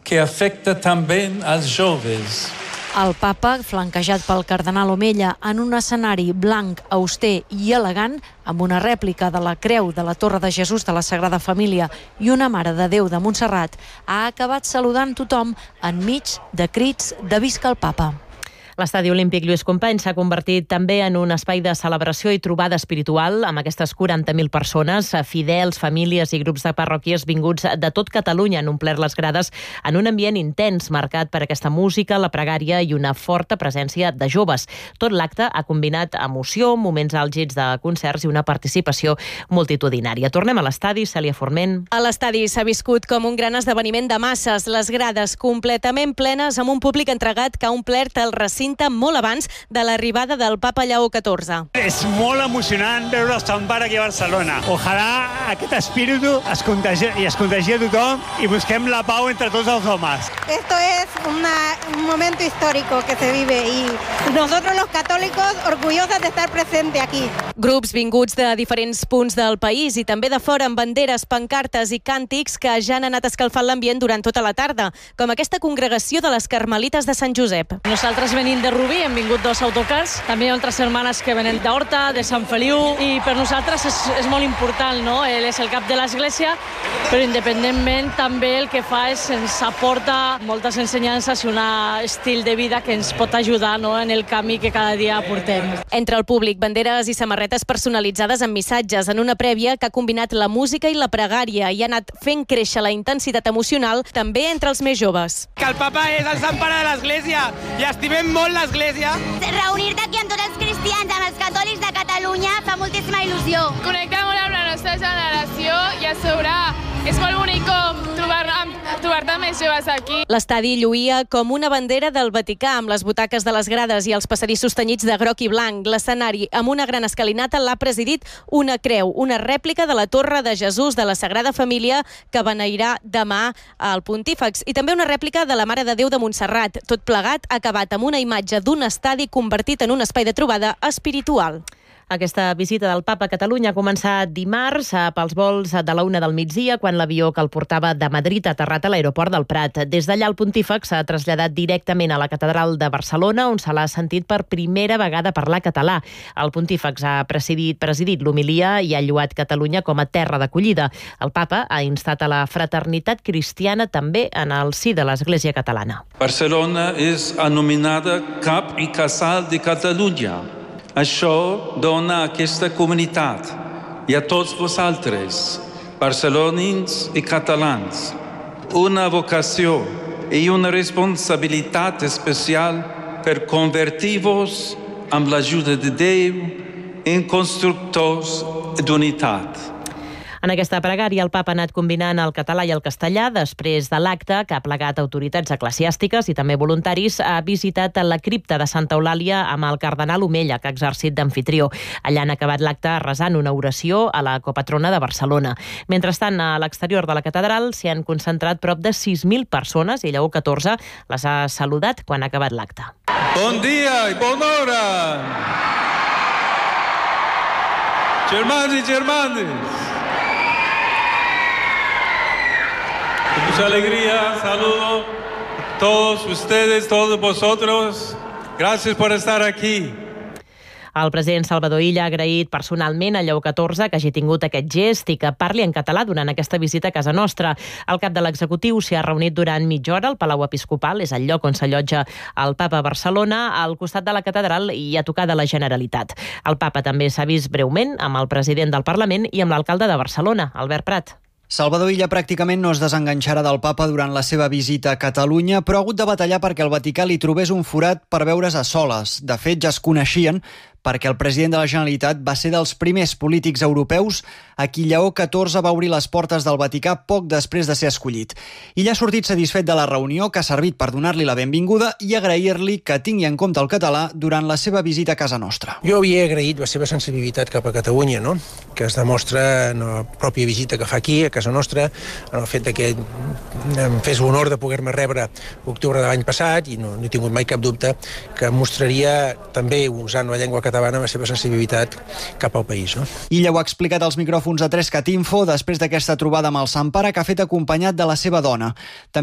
que afecta també als joves. El papa, flanquejat pel cardenal Omella, en un escenari blanc, auster i elegant, amb una rèplica de la creu de la Torre de Jesús de la Sagrada Família i una Mare de Déu de Montserrat, ha acabat saludant tothom enmig de crits de visca el papa. L'Estadi Olímpic Lluís Companys s'ha convertit també en un espai de celebració i trobada espiritual amb aquestes 40.000 persones, fidels, famílies i grups de parròquies vinguts de tot Catalunya han omplert les grades en un ambient intens marcat per aquesta música, la pregària i una forta presència de joves. Tot l'acte ha combinat emoció, moments àlgids de concerts i una participació multitudinària. Tornem a l'estadi, Cèlia Forment. A l'estadi s'ha viscut com un gran esdeveniment de masses, les grades completament plenes amb un públic entregat que ha omplert el recinte molt abans de l'arribada del papa Lleó XIV. És molt emocionant veure el Sant Pare aquí a Barcelona. Ojalà aquest espíritu es contagi a tothom i busquem la pau entre tots els homes. Esto es un momento histórico que se vive y nosotros los católicos orgullosos de estar presentes aquí. Grups vinguts de diferents punts del país i també de fora amb banderes, pancartes i càntics que ja han anat escalfant l'ambient durant tota la tarda, com aquesta congregació de les Carmelites de Sant Josep. Nosaltres venim de Rubí, hem vingut 2 autocars, també hi ha altres hermanes que venen d'Horta, de Sant Feliu, i per nosaltres és molt important, no? Ell és el cap de l'església, però independentment també el que fa és ens aporta moltes ensenyances i un estil de vida que ens pot ajudar, no? En el camí que cada dia portem. Entre el públic, banderes i samarretes personalitzades amb missatges en una prèvia que ha combinat la música i la pregària i ha anat fent créixer la intensitat emocional també entre els més joves. Que el papa és el Sant Pare de l'església i estimem molt l'església. Reunir-te aquí amb tots els cristians, amb els catòlics de Catalunya, fa moltíssima il·lusió. Connectar molt amb la nostra generació i a sobre és molt bonic com trobar-te més joves aquí. L'estadi lluïa com una bandera del Vaticà amb les butaques de les grades i els passadissos tenyits de groc i blanc. L'escenari amb una gran escalinata l'ha presidit una creu, una rèplica de la Torre de Jesús de la Sagrada Família que beneirà demà al Pontífex i també una rèplica de la Mare de Déu de Montserrat. Tot plegat ha acabat amb una imatge d'un estadi convertit en un espai de trobada espiritual. Aquesta visita del papa a Catalunya ha començat dimarts pels vols de la 1 del migdia, quan l'avió que el portava de Madrid ha aterrat a l'aeroport del Prat. Des d'allà el pontífex s'ha traslladat directament a la catedral de Barcelona, on se l'ha sentit per primera vegada parlar català. El pontífex ha presidit l'homilia i ha lloat Catalunya com a terra d'acollida. El papa ha instat a la fraternitat cristiana també en el si de l'Església catalana. Barcelona és anomenada cap i casal de Catalunya. Això dona a aquesta comunitat i a tots vosaltres, barcelonins i catalans, una vocació i una responsabilitat especial per convertir-vos amb l'ajuda de Déu en constructors d'unitat. En aquesta pregària, el papa ha anat combinant el català i el castellà. Després de l'acte, que ha plegat autoritats eclesiàstiques i també voluntaris, ha visitat la cripta de Santa Eulàlia amb el cardenal Omella, que ha exercit d'amfitrió. Allà han acabat l'acte resant una oració a la copatrona de Barcelona. Mentrestant, a l'exterior de la catedral s'hi han concentrat prop de 6.000 persones i Lleó XIV les ha saludat quan ha acabat l'acte. Bon dia i bona hora! Germans i germanes! Con mucha alegría saludo a todos ustedes, todos vosotros. Gracias por estar aquí. El president Salvador Illa ha agraït personalment a Lleó XIV que hagi tingut aquest gest i que parli en català durant aquesta visita a casa nostra. El cap de l'executiu s'hi ha reunit durant mitja hora al Palau Episcopal, és el lloc on s'allotja el papa a Barcelona, al costat de la catedral i a tocar de la Generalitat. El papa també s'ha vist breument amb el president del Parlament i amb l'alcalde de Barcelona, Albert Prat. Salvador Illa pràcticament no es desenganxarà del papa durant la seva visita a Catalunya, però ha hagut de batallar perquè el Vaticà li trobés un forat per veure's a soles. De fet, ja es coneixien perquè el president de la Generalitat va ser dels primers polítics europeus a qui Lleó XIV va obrir les portes del Vaticà poc després de ser escollit. Illa ha sortit satisfet de la reunió, que ha servit per donar-li la benvinguda i agrair-li que tingui en compte el català durant la seva visita a casa nostra. Jo havia agraït la seva sensibilitat cap a Catalunya, no? Que es demostra en la pròpia visita que fa aquí, a casa nostra, en el fet que em fes l'honor de poder-me rebre l'octubre de l'any passat i no he tingut mai cap dubte que mostraria també, usant la llengua catalana, la seva sensibilitat cap al país. No? Illa ho ha explicat als micròfons de 3CAT Info després d'aquesta trobada amb el Sant Pare que ha fet acompanyat de la seva dona.